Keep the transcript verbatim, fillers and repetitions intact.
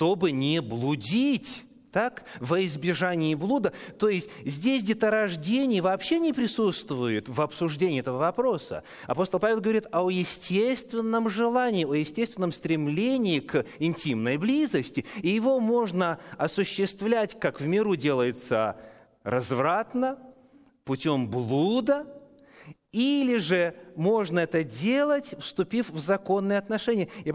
чтобы не блудить, так, во избежание блуда. То есть здесь деторождение вообще не присутствует в обсуждении этого вопроса. Апостол Павел говорит о естественном желании, о естественном стремлении к интимной близости. И его можно осуществлять, как в миру делается, развратно, путем блуда, или же можно это делать, вступив в законные отношения.